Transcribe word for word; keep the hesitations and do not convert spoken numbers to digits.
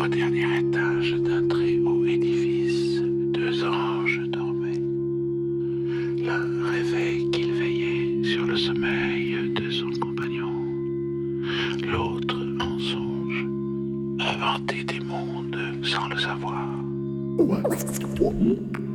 Au dernier étage d'un très haut édifice, deux anges dormaient. L'un rêvait qu'il veillait sur le sommeil de son compagnon. L'autre, en songe, inventait des mondes sans le savoir.